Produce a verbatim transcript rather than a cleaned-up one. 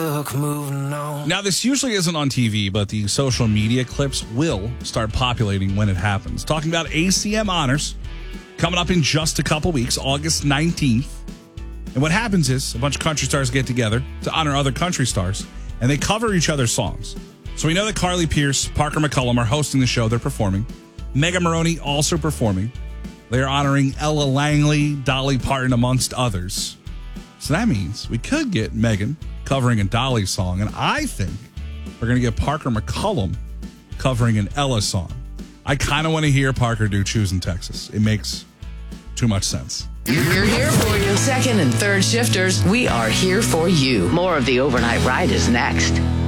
Moving on. Now, this usually isn't on T V, but the social media clips will start populating when it happens. Talking about A C M Honors coming up in just a couple weeks, August nineteenth. And what happens is a bunch of country stars get together to honor other country stars, and they cover each other's songs. So we know that Carly Pearce, Parker McCollum are hosting the show. They're performing. Megan Maroney also performing. They are honoring Ella Langley, Dolly Parton, amongst others. So that means we could get Megan covering a Dolly song, and I think we're going to get Parker McCollum covering an Ella song. I kind of want to hear Parker do Choosing Texas. It makes too much sense. We're here for you. Second and third shifters, we are here for you. More of the Overnight Ride is next.